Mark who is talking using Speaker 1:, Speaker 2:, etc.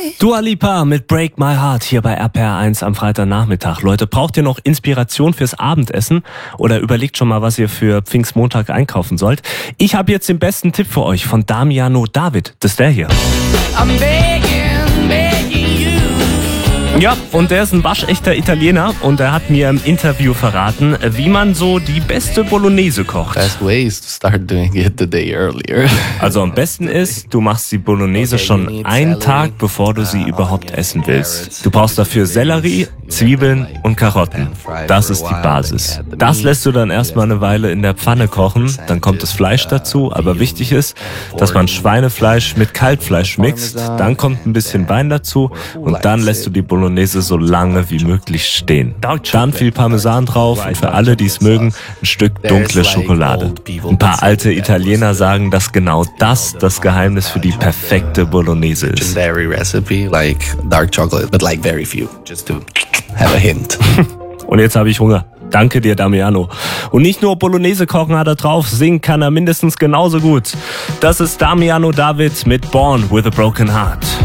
Speaker 1: Dua Lipa mit Break My Heart hier bei RPR1 am Freitagnachmittag. Leute, braucht ihr noch Inspiration fürs Abendessen oder überlegt schon mal, was ihr für Pfingstmontag einkaufen sollt? Ich habe jetzt den besten Tipp für euch von Damiano David. Das ist der hier.
Speaker 2: I'm begging you.
Speaker 1: Ja, und der ist ein waschechter Italiener und er hat mir im Interview verraten, wie man so die beste Bolognese kocht.
Speaker 3: Best way is to start doing it the day earlier.
Speaker 1: Also am besten ist, du machst die Bolognese schon einen Tag, bevor du sie überhaupt essen willst. Du brauchst dafür Sellerie, Zwiebeln und Karotten. Das ist die Basis. Das lässt du dann erstmal eine Weile in der Pfanne kochen, dann kommt das Fleisch dazu, aber wichtig ist, dass man Schweinefleisch mit Kalbfleisch mixt, dann kommt ein bisschen Wein dazu und dann lässt du die Bolognese so lange wie möglich stehen. Dann viel Parmesan drauf und für alle, die es mögen, ein Stück dunkle Schokolade. Ein paar alte Italiener sagen, dass genau das Geheimnis für die perfekte Bolognese ist.
Speaker 3: Legendary recipe, like dark chocolate, but like very few, just to have a hint.
Speaker 1: Und jetzt habe ich Hunger. Danke dir, Damiano. Und nicht nur Bolognese kochen hat er drauf, singen kann er mindestens genauso gut. Das ist Damiano David mit Born with a Broken Heart.